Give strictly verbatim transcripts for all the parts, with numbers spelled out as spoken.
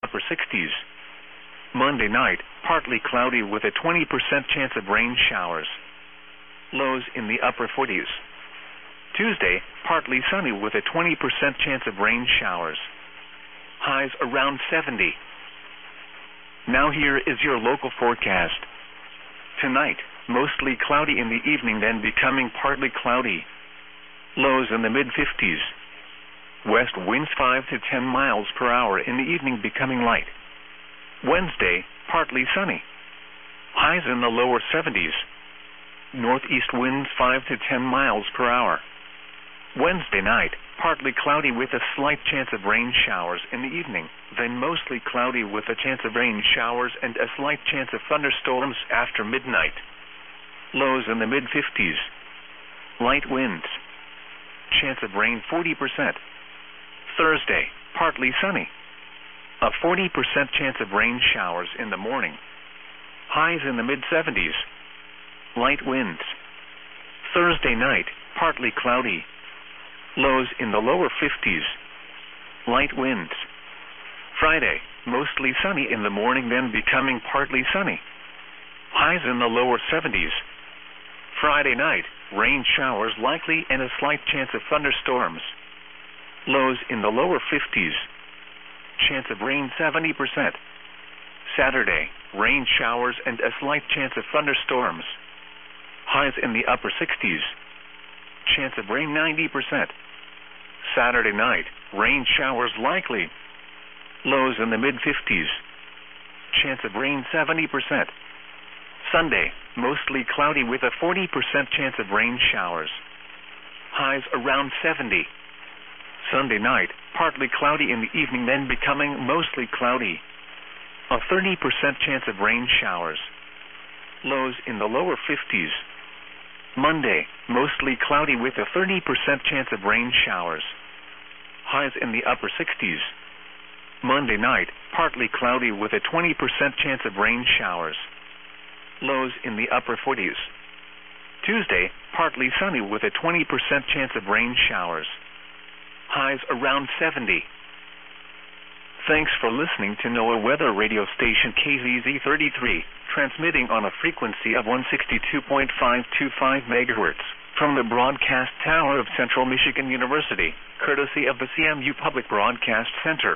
upper sixties. Monday night, partly cloudy with a twenty percent chance of rain showers. Lows in the upper forties. Tuesday, partly sunny with a twenty percent chance of rain showers. Highs around seventy. Now here is your local forecast. Tonight, mostly cloudy in the evening, then becoming partly cloudy. Lows in the mid-fifties. West winds five to ten miles per hour in the evening, becoming light. Wednesday, partly sunny. Highs in the lower seventies. Northeast winds five to ten miles per hour. Wednesday night, partly cloudy with a slight chance of rain showers in the evening, then mostly cloudy with a chance of rain showers and a slight chance of thunderstorms after midnight. Lows in the mid-fifties. Light winds. Chance of rain forty percent. Thursday, partly sunny. A forty percent chance of rain showers in the morning. Highs in the mid-seventies. Light winds. Thursday night, partly cloudy. Lows in the lower fifties. Light winds. Friday, mostly sunny in the morning, then becoming partly sunny. Highs in the lower seventies. Friday night, rain showers likely and a slight chance of thunderstorms. Lows in the lower fifties. Chance of rain seventy percent. Saturday, rain showers and a slight chance of thunderstorms. Highs in the upper sixties. Chance of rain ninety percent. Saturday night, rain showers likely. Lows in the mid-fifties. Chance of rain seventy percent. Sunday, mostly cloudy with a forty percent chance of rain showers. Highs around seventy. Sunday night, partly cloudy in the evening, then becoming mostly cloudy. A thirty percent chance of rain showers. Lows in the lower fifties. Monday, mostly cloudy with a thirty percent chance of rain showers. Highs in the upper sixties. Monday night, partly cloudy with a twenty percent chance of rain showers. Lows in the upper forties. Tuesday, partly sunny with a twenty percent chance of rain showers. Highs around seventy. Thanks for listening to NOAA Weather Radio Station K Z Z thirty-three, transmitting on a frequency of one sixty-two point five two five megahertz from the broadcast tower of Central Michigan University, courtesy of the C M U Public Broadcast Center.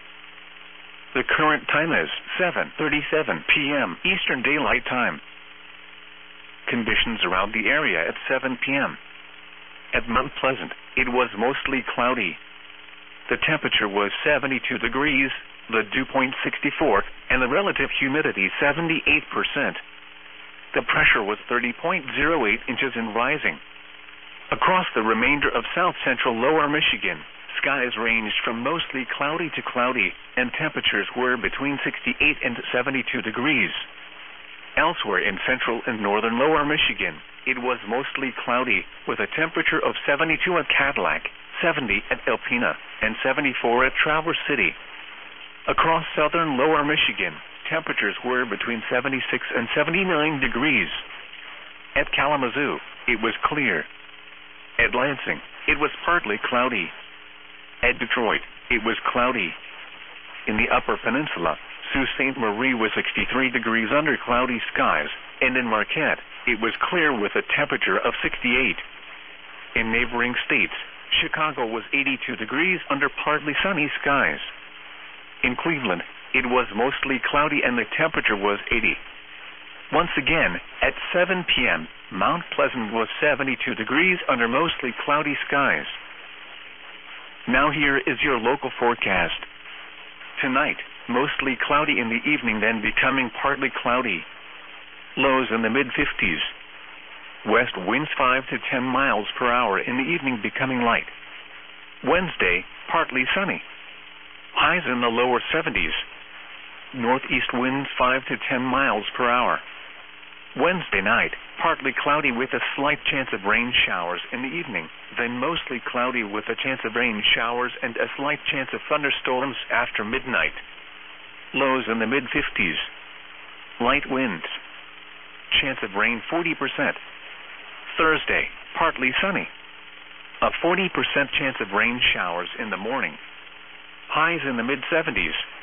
The current time is seven thirty-seven p m Eastern Daylight Time. Conditions around the area at seven p m At Mount Pleasant, it was mostly cloudy. The temperature was seventy-two degrees, the dew point sixty-four, and the relative humidity seventy-eight percent. The pressure was thirty point zero eight inches and rising. Across the remainder of south-central lower Michigan, skies ranged from mostly cloudy to cloudy, and temperatures were between sixty-eight and seventy-two degrees. Elsewhere in central and northern lower Michigan, it was mostly cloudy, with a temperature of seventy-two at Cadillac, seventy at Alpena, and seventy-four at Traverse City. Across southern lower Michigan, temperatures were between seventy-six and seventy-nine degrees. At Kalamazoo, it was clear. At Lansing, it was partly cloudy. At Detroit, it was cloudy. In the Upper Peninsula, Sault Ste. Marie was sixty-three degrees under cloudy skies, and in Marquette, it was clear with a temperature of sixty-eight. In neighboring states, Chicago was eighty-two degrees under partly sunny skies. In Cleveland, it was mostly cloudy and the temperature was eighty. Once again, at seven p m, Mount Pleasant was seventy-two degrees under mostly cloudy skies. Now here is your local forecast. Tonight, mostly cloudy in the evening, then becoming partly cloudy. Lows in the mid-fifties. West winds five to ten miles per hour in the evening, becoming light. Wednesday, partly sunny. Highs in the lower seventies. Northeast winds five to ten miles per hour. Wednesday night, partly cloudy with a slight chance of rain showers in the evening, then mostly cloudy with a chance of rain showers and a slight chance of thunderstorms after midnight. Lows in the mid-fifties. Light winds. Chance of rain forty percent. Thursday, partly sunny. A forty percent chance of rain showers in the morning. Highs in the mid-seventies.